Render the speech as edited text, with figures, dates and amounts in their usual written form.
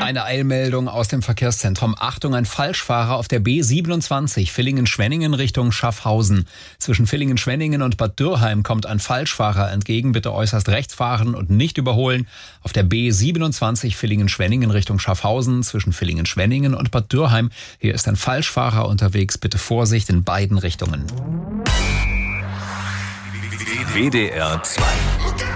Eine Eilmeldung aus dem Verkehrszentrum. Achtung, ein Falschfahrer auf der B27 Villingen-Schwenningen Richtung Schaffhausen. Zwischen Villingen-Schwenningen und Bad Dürrheim kommt ein Falschfahrer entgegen. Bitte äußerst rechts fahren und nicht überholen. Auf der B27 Villingen-Schwenningen Richtung Schaffhausen zwischen Villingen-Schwenningen und Bad Dürrheim. Hier ist ein Falschfahrer unterwegs. Bitte Vorsicht in beiden Richtungen. WDR 2